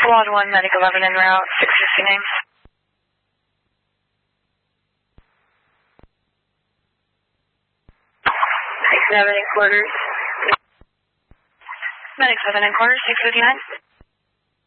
Squad 1, Medic 11 en route, 659. 7 in quarters. Medic 7 in quarters, 659.